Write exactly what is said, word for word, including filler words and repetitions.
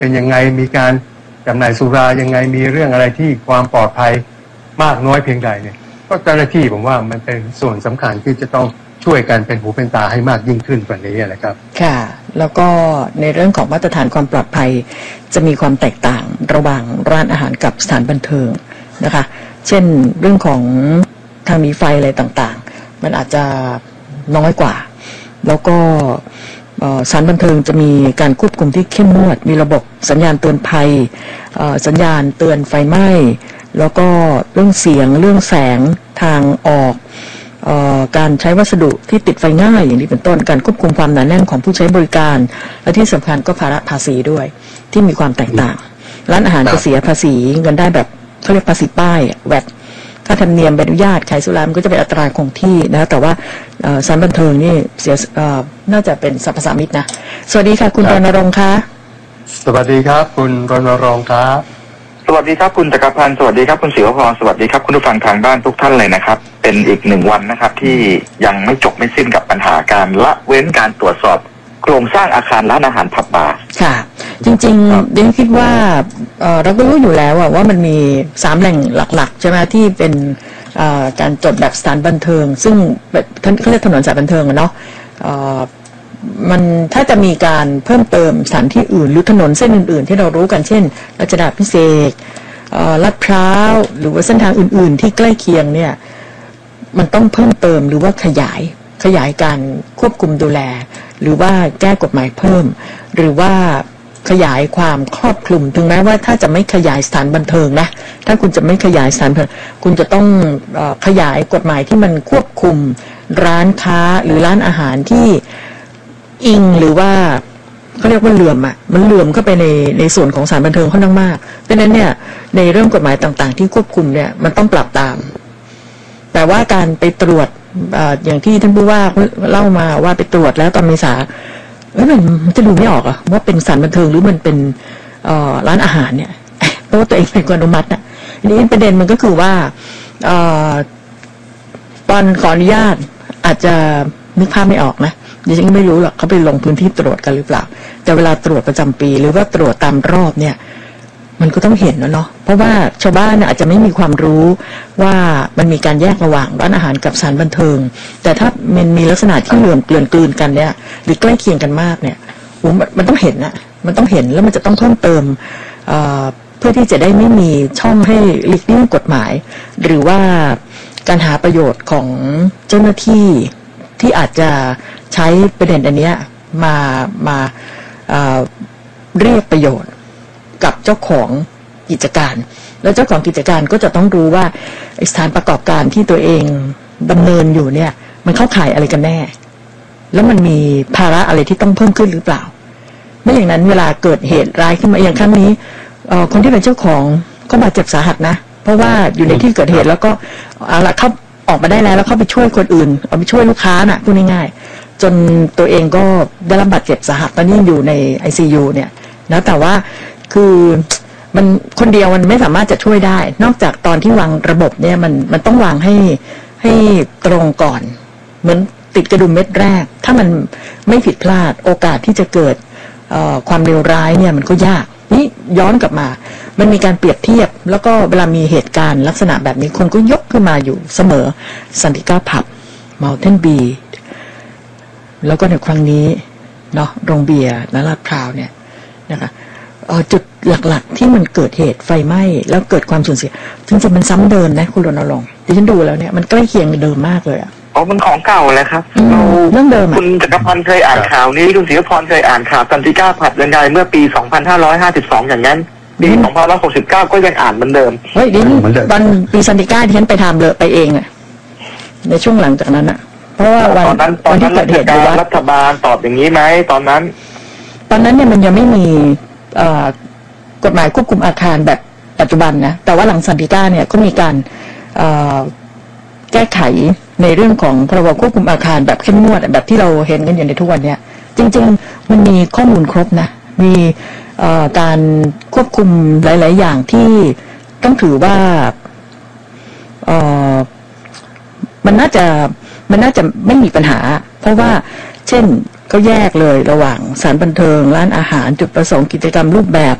เป็นยังไงมีการจำหน่ายสุรายังไงมีเรื่องอะไรที่ความปลอดภัยมากน้อยเพียงใดเนี่ยก็เจ้าหน้าที่ผมว่ามันเป็นส่วนสำคัญที่จะต้องช่วยกันเป็นหูเป็นตาให้มากยิ่งขึ้นกว่านี้นะครับค่ะแล้วก็ในเรื่องของมาตรฐานความปลอดภัยจะมีความแตกต่างระหว่างร้านอาหารกับสถานบันเทิงนะคะเช่นเรื่องของทางหนีไฟอะไรต่างๆมันอาจจะน้อยกว่าแล้วก็สถานบันเทิงจะมีการควบคุมที่เข้มงวดมีระบบสัญญาณเตือนภัยสัญญาณเตือนไฟไหม้แล้วก็เรื่องเสียงเรื่องแสงทางออกเอ่อการใช้วัสดุที่ติดไฟง่ายอย่างนี้เป็นต้นการควบคุมความหนาแน่นของผู้ใช้บริการและที่สำคัญก็ภาระภาษีด้วยที่มีความแตกต่างร้านอาหารจะเสียภาษีเงินได้แบบเขาเรียกภาษีป้ายแวดค่าธรรมเนียมใบอนุญาตขายสุรามันก็จะเป็นอัตราคงที่นะแต่ว่าสถานบันเทิงนี่เสียน่าจะเป็นสรรพสามิตนะสวัสดีค่ะคุณรณรงค์คะสวัสดีครับคุณรณรงค์ครับสวัสดีครับคุณจักรพันธ์สวัสดีครับคุณศิวพรสวัสดีครับคุณผู้ฟังทางบ้านทุกท่านเลยนะครับเป็นอีกหนึ่งวันนะครับที่ยังไม่จบไม่สิ้นกับปัญหาการละเว้นการตรวจสอบโครงสร้างอาคารร้านอาหารผับบาร์ค่ะจริงๆดิฉันคิดว่าเราก็รู้อยู่แล้วว่ามันมีสามแหล่งหลักๆใช่ไหมที่เป็นการจดแบบสถานบันเทิงซึ่งเขาเรียกถนนสายบันเทิงเนาะมันถ้าจะมีการเพิ่มเติมสถานที่อื่นหรือถนนเส้นอื่นๆที่เรารู้กันเช่นรัชดาภิเษกลาดพร้าวหรือว่าเส้นทางอื่นๆที่ใกล้เคียงเนี่ยมันต้องเพิ่มเติมหรือว่าขยายขยายการควบคุมดูแลหรือว่าแก้กฎหมายเพิ่มหรือว่าขยายความครอบคลุมถึงแม้ว่าถ้าจะไม่ขยายสถานบันเทิงนะถ้าคุณจะไม่ขยายสถานบันเทิงคุณจะต้องเอ่อขยายกฎหมายที่มันควบคุมร้านค้าหรือร้านอาหารที่อิงหรือว่าเขาเรียกว่าเหลื่อมอ่ะมันเหลื่อมเข้าไปในในส่วนของสถานบันเทิงค่อนข้างมากดังนั้นเนี่ยในเรื่องกฎหมายต่างๆที่ควบคุมเนี่ยมันต้องปรับตามแต่ว่าการไปตรวจอย่างที่ท่านผู้ว่าเล่ามาว่าไปตรวจแล้วตอนเมษาเอ้ยมันมันจะดูไม่ออกอะว่าเป็นสถานบันเทิงหรือมันเป็นร้านอาหารเนี่ยเพราะว่าตัวเองเป็นคนอนุมัติอ่ะทีนี้ประเด็นมันก็คือว่าตอนขออนุญาตอาจจะนึกภาพไม่ออกนะดิฉันก็ไม่รู้หรอกเขาไปลงพื้นที่ตรวจกันหรือเปล่าแต่เวลาตรวจประจำปีหรือว่าตรวจตามรอบเนี่ยมันก็ต้องเห็นแล้วเนาะเพราะว่าชาวบ้านอาจจะไม่มีความรู้ว่ามันมีการแยกระหว่างร้านอาหารกับสถานบันเทิงแต่ถ้ามันมีลักษณะที่เหลื่อมเกลื่อนกลืนกันเนี่ยหรือใกล้เคียงกันมากเนี่ยโอ้มันต้องเห็นนะมันต้องเห็นแล้วมันจะต้องเพิ่มเติมเพื่อที่จะได้ไม่มีช่องให้หลีกเลี่ยงกฎหมายหรือว่าการหาประโยชน์ของเจ้าหน้าที่ที่อาจจะใช้ประเด็นอันเนี้ยมามาเรียกประโยชน์กับเจ้าของกิจการแล้วเจ้าของกิจการก็จะต้องรู้ว่าสถานประกอบการที่ตัวเองดำเนินอยู่เนี่ยมันเข้าข่ายอะไรกันแน่แล้วมันมีภาระอะไรที่ต้องเพิ่มขึ้นหรือเปล่าไม่อย่างนั้นเวลาเกิดเหตุร้ายขึ้นมาอย่างครั้งนี้คนที่เป็นเจ้าของก็บาดเจ็บสาหัสนะเพราะว่าอยู่ในที่เกิดเหตุแล้วก็เอาละเขาออกมาได้แล้วแล้วเขาไปช่วยคนอื่นเอาไปช่วยลูกค้าน่ะพูดง่ายๆจนตัวเองก็ได้รับบาดเจ็บสาหัสตอนนี้อยู่ใน ไอ ซี ยู เนี่ยนะแต่ว่าคือมันคนเดียวมันไม่สามารถจะช่วยได้นอกจากตอนที่วางระบบเนี่ยมันมันต้องวางให้ให้ตรงก่อนเหมือนติดกระดุมเม็ดแรกถ้ามันไม่ผิดพลาดโอกาสที่จะเกิดความเลวร้ายเนี่ยมันก็ยากนี่ย้อนกลับมามันมีการเปรียบเทียบแล้วก็เวลามีเหตุการณ์ลักษณะแบบนี้คนก็ยกขึ้นมาอยู่เสมอสันติก้าผับเมาเทนบีแล้วก็ในครั้งนี้เนาะโรงเบียร์นลาดพร้าวเนี่ยนะคะจุดหลักๆที่มันเกิดเหตุไฟไหม้แล้วเกิดความสูญเสียจริงๆมันซ้ำเดิมนะคุณรณรงค์ที่ฉันดูแล้วเนี่ยมันใกล้เคียงเดิมมากเลยอ่ะอ๋อมันของเก่าเลยครับเรื่องเดิมคุณจักรพันธ์เคยอ่านข่าวนี้คุณศิวพรเคยอ่านข่าวสันติก้าผับยังไงเมื่อปีสองพันห้าร้อยห้าสิบสองอย่างนั้นปีสองพันห้าร้อยหกสิบเก้าก็ยังอ่านเหมือนเดิมเฮ้ยดิวันปีสันติก้าที่ฉันไปทำเลยไปเองอ่ะในช่วงหลังจากนั้นอ่ะเพราะว่าวันวันที่เกิดเหตุรัฐบาลตอบอย่างนี้ไหมตอนนั้นตอนนั้นเนี่ยมันยังไม่มีกฎหมายควบคุมอาคารแบบปัจจุบันนะแต่ว่าหลังสันติก้าเนี่ยก็มีการแก้ไขในเรื่องของพรบควบคุมอาคารแบบเข้มงวดแบบที่เราเห็นกันอยู่ในทุกวันเนี้ยจริงๆมันมีข้อมูลครบนะมีการควบคุมหลายๆอย่างที่ต้องถือว่ามันน่าจะมันน่าจะไม่มีปัญหาเพราะว่าเช่นก็แยกเลยระหว่างสถานบันเทิงร้านอาหารจุดประสงค์กิจกรรมรูปแบบ